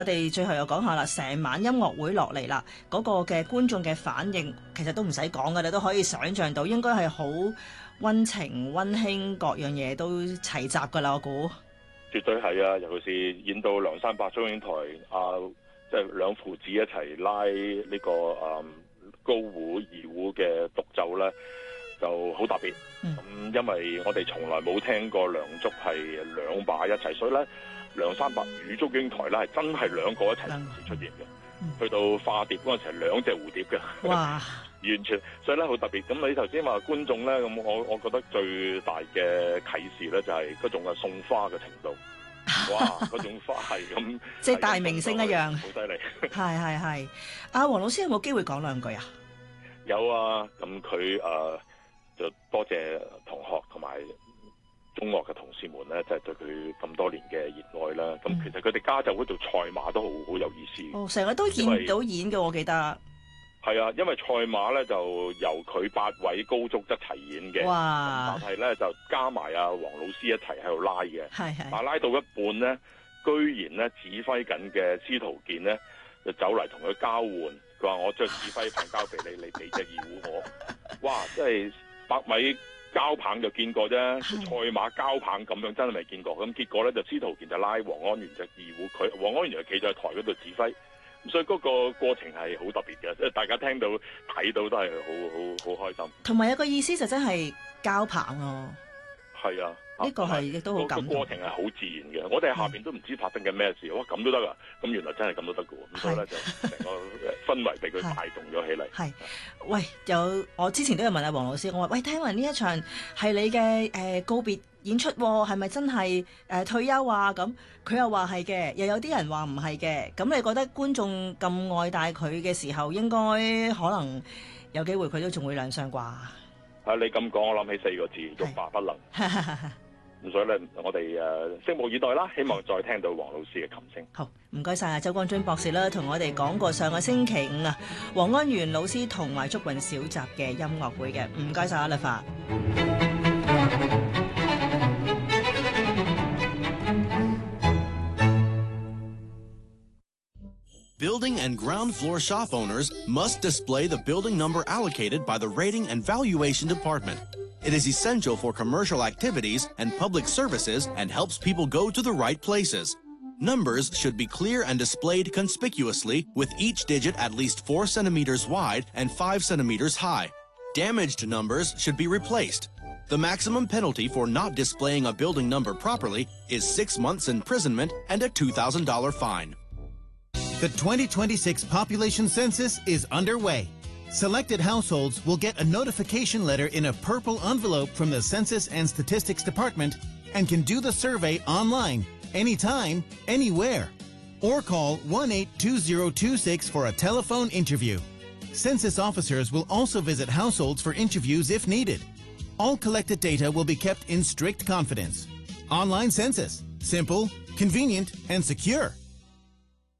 我哋最後又講下啦，成晚音樂會落嚟啦，嗰個嘅觀眾嘅反應其實都唔使講噶，你都可以想像到，應該係好溫情、溫馨，各樣嘢都齊集噶啦，我估。 絕對係啊，尤其是演到梁山伯祝英台即係兩父子一齊拉呢個高胡二胡嘅獨奏咧，就好特別。因為我哋從來冇聽過梁祝係兩把一齊，所以咧梁山伯與祝英台咧係真係兩個一齊同時出現嘅。去到化蝶嗰陣時係兩隻蝴蝶嘅。哇！完全，所以咧好特別。咁你頭先話觀眾咧，咁我覺得最大嘅啟示咧就係嗰種嘅送花嘅程度。哇！嗰種花係咁， 即係大明星一樣， 好犀利。 係。阿黃老師有冇機會講兩句啊？ 有啊，咁佢就多謝同學同埋中樂嘅同事們咧，就係對佢咁多年嘅熱愛啦。咁其實佢哋家陣嗰度賽馬都好有意思。 哦，成日都見到演嘅，我記得。 係啊，因為賽馬咧就由佢8位高足一齊演嘅，但係咧就加埋阿黃老師一齊喺度拉嘅。但係拉到一半咧，居然咧指揮緊嘅司徒健咧就走嚟同佢交換，佢話我將指揮棒交俾你，你俾隻二胡我。哇！即係100米交棒就見過啫，賽馬交棒咁樣真係未見過。咁結果咧就司徒健就拉黃安源隻二胡，黃安源就企在台嗰度指揮。所以嗰個過程係好特別嘅，即係大家聽到睇到都係好開心。同埋有個意思就真係交棒咯。係啊，呢個係亦都好感動。個過程係好自然嘅，我哋下邊都唔知發生緊咩事，哇咁都得噶，咁原來真係咁都得噶喎。咁所以咧就成個氛圍俾佢帶動咗起嚟。係，喂，我之前都有問阿黃老師，我話喂，聽聞呢一場係你嘅告別演出喎，係咪真係退休啊？咁佢又話係嘅，又有啲人話唔係嘅。咁你覺得觀眾咁愛戴佢嘅時候，應該可能有機會佢都仲會亮相啩？你咁講，我諗起4個字：欲罷不能。咁所以咧，我哋拭目以待啦。希望再聽到黃老師嘅琴聲。好，唔該晒啊，周光臻博士啦，同我哋講過上個星期五啊，黃安源老師同埋祝韻小集嘅音樂會嘅。唔該晒啊，立法。 Building and ground floor shop owners must display the building number allocated by the Rating and Valuation Department. It is essential for commercial activities and public services and helps people go to the right places. Numbers should be clear and displayed conspicuously, with each digit at least 4 centimeters wide and 5 centimeters high. Damaged numbers should be replaced. The maximum penalty for not displaying a building number properly is 6 months imprisonment and a $2,000 fine. The 2026 population census is underway. Selected households will get a notification letter in a purple envelope from the Census and Statistics Department and can do the survey online, anytime, anywhere. Or call 1-82026 for a telephone interview. Census officers will also visit households for interviews if needed. All collected data will be kept in strict confidence. Online census. Simple, convenient, and secure.